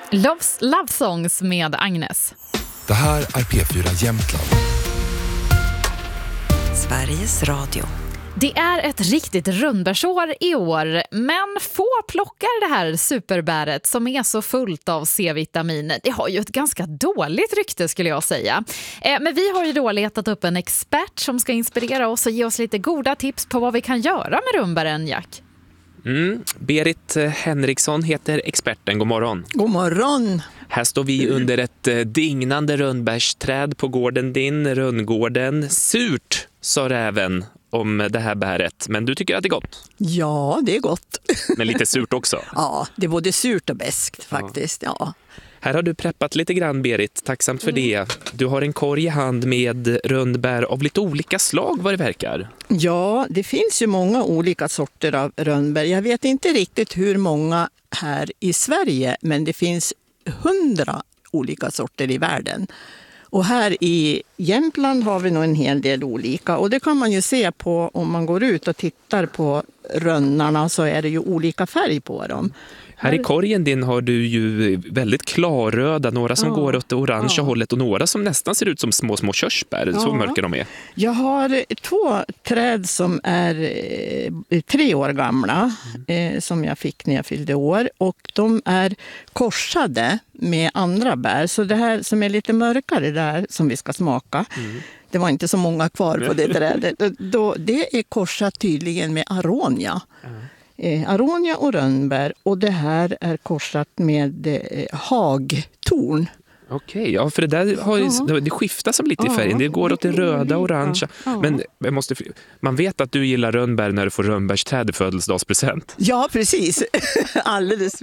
Love Songs med Agnes. Det här är P4 Jämtland. Sveriges Radio. Det är ett riktigt rönnbärsår i år, men få plockar det här superbäret som är så fullt av C-vitamin. Det har ju ett ganska dåligt rykte skulle jag säga. Men vi har ju då letat upp en expert som ska inspirera oss och ge oss lite goda tips på vad vi kan göra med rönnbären, Jack. Berit Henriksson heter experten. God morgon. God morgon. Här står vi under ett dignande rönnbärsträd på gården din, rönngården. Surt, sa räven om det här bäret. Men du tycker att det är gott? Ja, det är gott. Men lite surt också? Ja, det är både surt och beskt faktiskt. Ja. Här har du preppat lite grann, Berit. Tacksamt för det. Du har en korg i hand med rönnbär av lite olika slag vad det verkar. Ja, det finns ju många olika sorter av rönnbär. Jag vet inte riktigt hur många här i Sverige, men det finns 100 olika sorter i världen. Och här i Jämtland har vi nog en hel del olika. Och det kan man ju se på om man går ut och tittar på rönnarna, så är det ju olika färg på dem. Här i korgen din har du ju väldigt klarröda, några som går åt det orangea hållet och några som nästan ser ut som små körsbär, så mörka de är. Jag har 2 träd som är 3 år gamla som jag fick när jag fyllde år, och de är korsade med andra bär. Så det här som är lite mörkare där som vi ska smaka, det var inte så många kvar på det trädet. Det är korsat tydligen med aronia. Aronia och rönnbär, och det här är korsat med hagtorn. Okej, ja, för det där det skiftar som lite i färgen. Det går åt det röda och orangea. Men man vet att du gillar rönnbär när du får rönnbärsträd i födelsedagspresent. Ja, precis. Alldeles.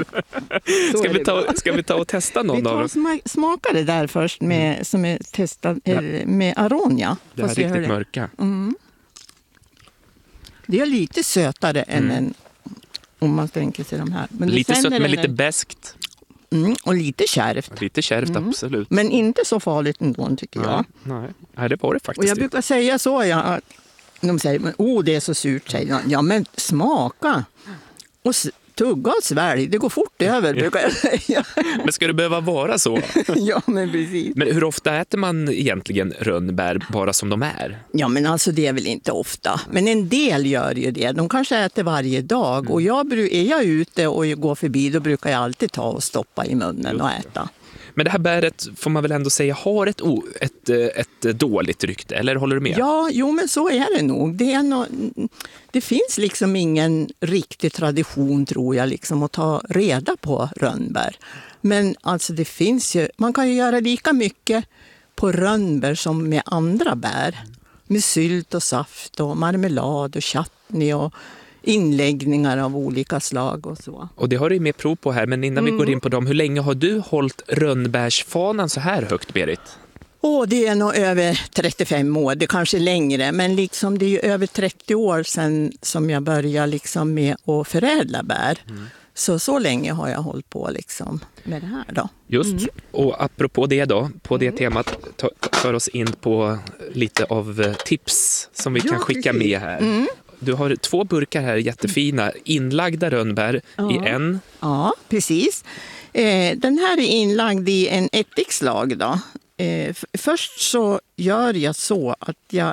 Ska vi ta och testa någon av dem? Smaka det där först som är testat med aronia. Det här är riktigt mörka. Det är lite sötare än om man tänker sig de här. Men lite sött men lite beskt. Och lite kärvt. Lite kärvt, absolut. Men inte så farligt ändå, tycker jag. Nej, det var det faktiskt. Och jag brukar säga så, att de säger, det är så surt, säger jag. Ja, men smaka. Och tugga och svälj, det går fort över, brukar jag säga. Men ska det behöva vara så? Ja, men precis. Men hur ofta äter man egentligen rönnbär bara som de är? Ja, men alltså det är väl inte ofta. Men en del gör ju det. De kanske äter varje dag. Och är jag ute och går förbi, då brukar jag alltid ta och stoppa i munnen och äta. Men det här bäret får man väl ändå säga har ett dåligt rykte, eller håller du med? Ja, men så är det nog. Det finns liksom ingen riktig tradition, tror jag, liksom, att ta reda på rönnbär. Men alltså det finns ju, man kan ju göra lika mycket på rönnbär som med andra bär. Med sylt och saft och marmelad och chutney och inläggningar av olika slag och så. Och det har du med prov på här, men innan vi går in på dem, hur länge har du hållit rönnbärsfanan så här högt, Berit? Det är nog över 35 år, det kanske längre, men liksom det är ju över 30 år sedan som jag började liksom med att förädla bär. Så länge har jag hållit på liksom med det här då. Just, och apropå det då, på det temat för oss in på lite av tips som vi kan skicka med här. Du har 2 burkar här, jättefina, inlagda rönnbär i en. Ja, precis. Den här är inlagd i en ättikslag då. Först så gör jag så att jag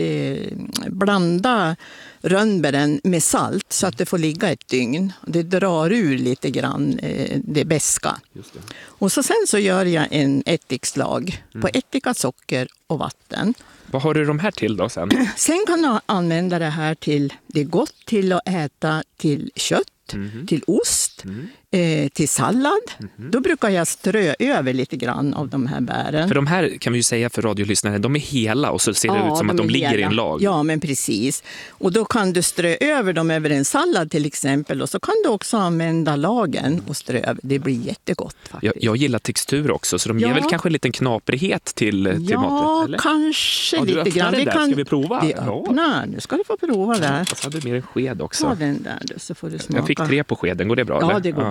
blandar rönnbären med salt så att det får ligga ett dygn. Det drar ur lite grann det beska. Just det. Och sen så gör jag en ättikslag på ättika, socker och vatten. Vad har du de här till då sen? Sen kan jag använda det här det är gott till att äta till kött, till ost, till sallad. Då brukar jag strö över lite grann av de här bären. För de här kan vi ju säga för radiolyssnare, de är hela och så ser det ut som att de ligger hela i en lag. Ja, men precis. Och då kan du strö över dem över en sallad till exempel, och så kan du också använda lagen och strö över. Det blir jättegott faktiskt. Jag gillar textur också, så de ger väl kanske en liten knaprighet till maten? Ja, kanske lite grann. Ska vi prova? Det öppnar. Nu ska du få prova där. Jag hade mer en sked också. Ta den där då, så får du smaka. Jag fick 3 på skeden, går det bra? Ja, eller? det går bra.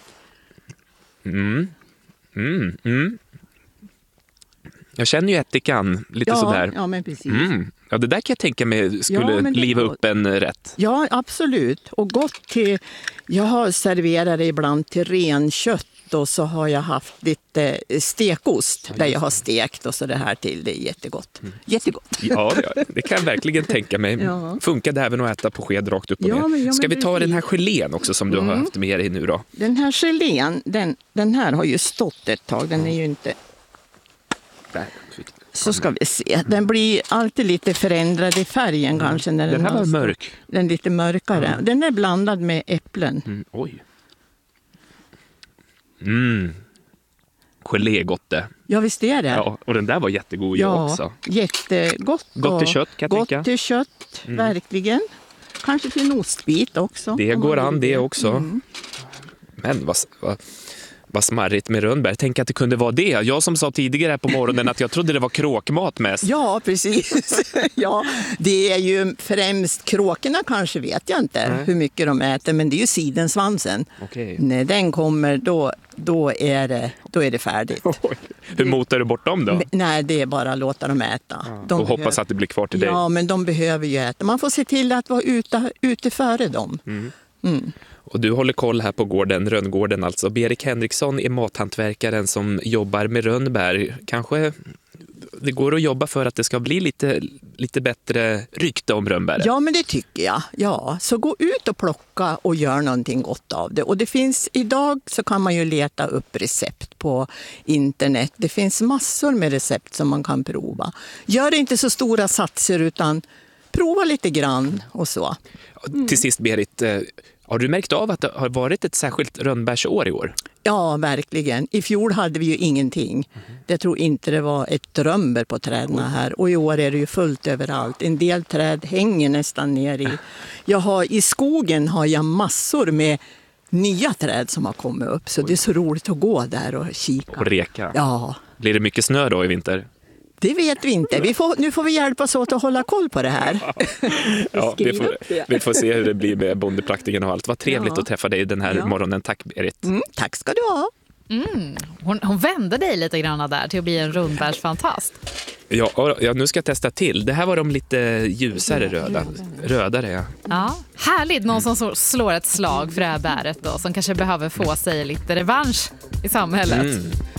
Jag känner ju ättikan lite sådär. Ja, men precis. Ja, det där kan jag tänka mig skulle liva upp en rätt. Ja, absolut. Och gott till, jag har serverat det ibland till renkött och så har jag haft lite stekost där jag har stekt och så det här till. Det är jättegott. Jättegott. Ja, det kan jag verkligen tänka mig. Ja. Funkar det även att äta på sked rakt upp och ner? Men Ska vi ta precis. den här gelén också som du har haft med dig nu då? Den här gelén, den här har ju stått ett tag. Den är ju inte... Så ska vi se. Den blir alltid lite förändrad i färgen kanske. När Den här var har mörk. Den är lite mörkare. Den är blandad med äpplen. Oj. Gelé gott det. Ja, visst är det. Ja, och den där var jättegod också. Jättegott. Gott till kött kan jag tänka. Gott till kött, verkligen. Kanske till en ostbit också. Det går an det också. Men vad smarrigt med rönnbär. Tänk att det kunde vara det. Jag som sa tidigare på morgonen att jag trodde det var kråkmat mest. Ja, precis. Ja, det är ju främst kråkorna kanske, vet jag inte hur mycket de äter, men det är ju sidensvansen. Okej. När den kommer, då är det färdigt. Hur motar du bort dem då? Nej, det är bara att låta dem äta. Och hoppas att det blir kvar till dig. Ja, men de behöver ju äta. Man får se till att vara ute före dem. Och du håller koll här på gården, Rönngården alltså. Berit Henriksson är mathantverkaren som jobbar med rönnbär. Kanske det går att jobba för att det ska bli lite bättre rykte om rönnbär. Ja, men det tycker jag. Ja, så gå ut och plocka och gör någonting gott av det. Och det finns, idag så kan man ju leta upp recept på internet. Det finns massor med recept som man kan prova. Gör inte så stora satser utan prova lite grann och så. Till sist Berit, har du märkt av att det har varit ett särskilt rönnbärsår i år? Ja, verkligen. I fjol hade vi ju ingenting. Jag tror inte det var ett rönnbär på träden här. Och i år är det ju fullt överallt. En del träd hänger nästan ner i. I skogen har jag massor med nya träd som har kommit upp. Så det är så roligt att gå där och kika. Och reka? Ja. Blir det mycket snö då i vinter? Det vet vi inte. Nu får vi hjälpas åt att hålla koll på det här. Ja, vi får se hur det blir med bondepraktingen och allt. Vad trevligt att träffa dig den här morgonen. Tack Berit. Tack ska du ha. Hon vände dig lite grann där till att bli en rundbärsfantast. Ja, nu ska jag testa till. Det här var de lite ljusare rödare. Ja, härligt. Någon som slår ett slag för det här bäret då, som kanske behöver få sig lite revansch i samhället.